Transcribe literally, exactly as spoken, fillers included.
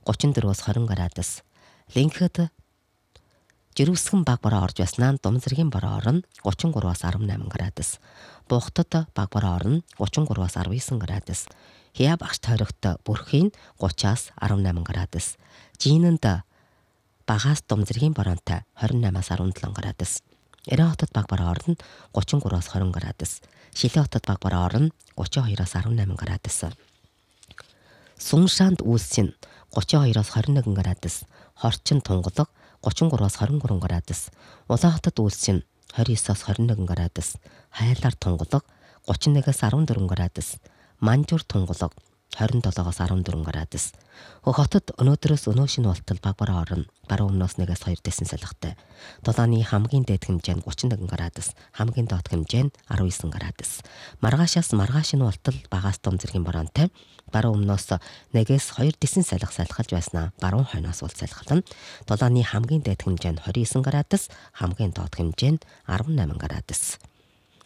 гучин дөрвөөс хорин градус. Линхэд Жирүүсгэн баг бороо орж байснаа Дум зэргийн бороо орно гучин гураваас арван найман градус. Буухтад баг бороо орно гучин гураваас арван девять градус. Хяа багш тойрогт бүрхийн гураваас арван найман градус. Жийнэнд багаас Дум зэргийн бороонтой хорин наймаас арван долоо градус. Эрен хотод баг бороо орно гучин гураваас хорин градус. Шилэн хотод баг бороо орно гучин хоёроос арван найман градус. Суншаанд үйлсийн гучин хоёроос хорин нэг градус. Хорчин тунгалаг гучин гураваас хорин гурван градус. Улаан хотод үйлсийн двадцать девятоос хорин нэг градус. Хайлаар тунгалаг гучин нэгээс арван дөрвөн градус. Манжуур тунгалаг двадцать семоос арван дөрвөн градус. Хөх хотод өнөөдрөөс өнөө шинэ болтол баг бороо орно. Баруун өмнөөс нэгээс хоёр дэсэн салхитай. Дулааны хамгийн дээд хэмжээ нь гучин нэг градус, хамгийн доод хэмжээ нь арван девять градус. Маргаашаас маргааш шинэ болтол багаас Дум зэргийн бороонтой. Баруун өмнөөс нэгээс хоёр дэсэн салхи салхилж байснаа баруун хойноос бол салхилна. Дулааны хамгийн дээд хэмжээ нь двадцать девять градус, хамгийн доод хэмжээ нь арван найман градус.